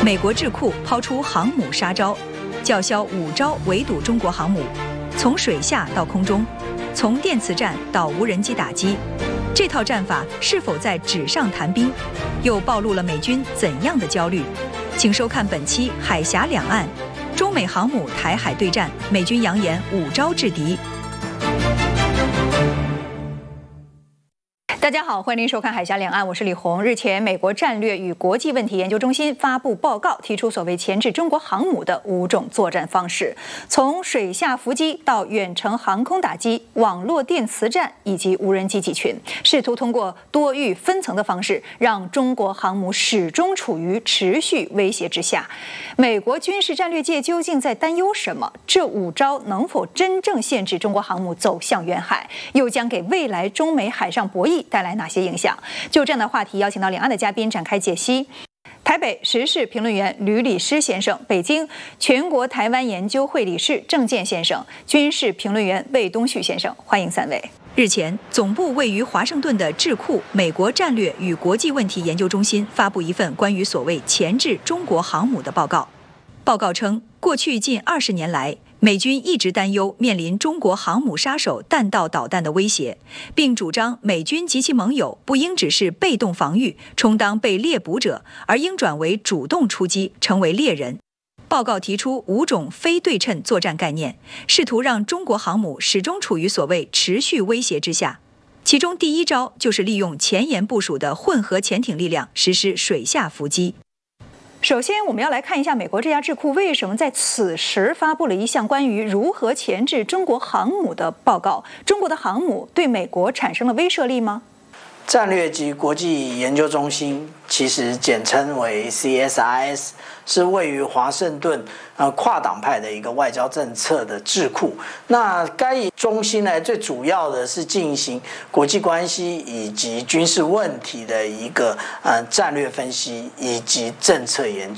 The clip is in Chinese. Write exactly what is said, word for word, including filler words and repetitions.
美国智库抛出航母杀招，叫嚣五招围堵中国航母，从水下到空中，从电磁战到无人机打击，这套战法是否在纸上谈兵？又暴露了美军怎样的焦虑？请收看本期《海峡两岸》，中美航母台海对战，美军扬言五招制敌。大家好，欢迎您收看《海峡两岸》，我是李红。日前，美国战略与国际问题研究中心发布报告，提出所谓钳制中国航母的五种作战方式，从水下伏击到远程航空打击、网络电磁战以及无人机集群，试图通过多域分层的方式，让中国航母始终处于持续威胁之下。美国军事战略界究竟在担忧什么？这五招能否真正限制中国航母走向远海？又将给未来中美海上博弈带来哪些影响？就这样的话题，邀请到两岸的嘉宾展开解析。台北时事评论员吕礼诗先生，北京全国台湾研究会理事郑健先生，军事评论员魏东旭先生，欢迎三位。日前，总部位于华盛顿的智库美国战略与国际问题研究中心发布一份关于所谓钳制中国航母的报告。报告称，过去近二十年来，美军一直担忧面临中国航母杀手弹道导弹的威胁，并主张美军及其盟友不应只是被动防御，充当被猎捕者，而应转为主动出击，成为猎人。报告提出五种非对称作战概念，试图让中国航母始终处于所谓持续威胁之下。其中第一招就是利用前沿部署的混合潜艇力量实施水下伏击。首先，我们要来看一下美国这家智库为什么在此时发布了一项关于如何钳制中国航母的报告。中国的航母对美国产生了威慑力吗？ 战略及国际研究中心，其实简称为 C S I S， 是位于华盛顿呃跨党派的一个外交政策的智库。那该中心呢，最主要的是进行国际关系以及军事问题的一个呃战略分析以及政策研究。